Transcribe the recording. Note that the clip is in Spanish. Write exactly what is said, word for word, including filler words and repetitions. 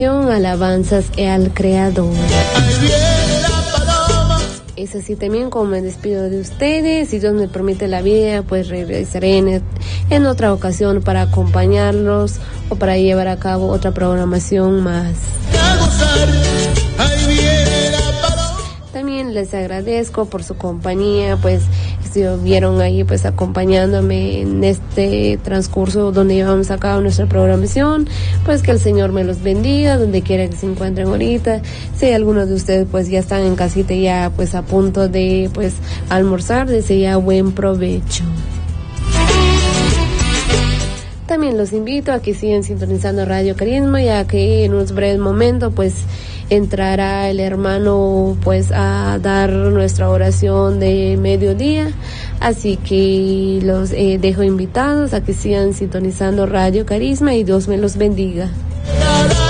Alabanzas al Creador. Es así también como me despido de ustedes. Si Dios me permite la vida, pues regresaré en, en otra ocasión para acompañarlos o para llevar a cabo otra programación más. También les agradezco por su compañía, pues estuvieron ahí pues acompañándome en este transcurso donde llevamos a cabo nuestra programación. Pues que el Señor me los bendiga donde quiera que se encuentren ahorita. Si algunos de ustedes pues ya están en casita ya pues a punto de pues almorzar, deseo buen provecho. También los invito a que sigan sintonizando Radio Carisma, ya que en unos breves momentos pues entrará el hermano pues a dar nuestra oración de mediodía, así que los eh, dejo invitados a que sigan sintonizando Radio Carisma y Dios me los bendiga.